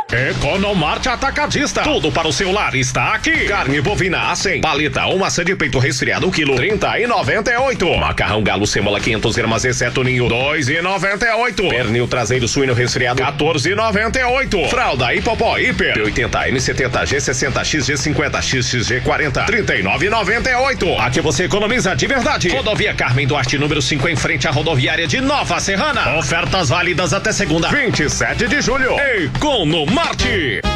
Economarte Atacadista. Tudo para o seu lar está aqui. Carne bovina a 100. Paleta ou maçã de peito resfriado 1 kg, 30,98. Macarrão galo sêmola 500 gramas exceto ninho, 2,98. Pernil traseiro suíno resfriado, 14,98. Fralda Hipopó Hiper P80, M70, G60, XG50, XG40, 39,98. Aqui você economiza de verdade. Rodovia Carmen Duarte, número 5, em frente à rodoviária de Nova Serrana. Ofertas válidas até segunda, 27 de julho. Economarte.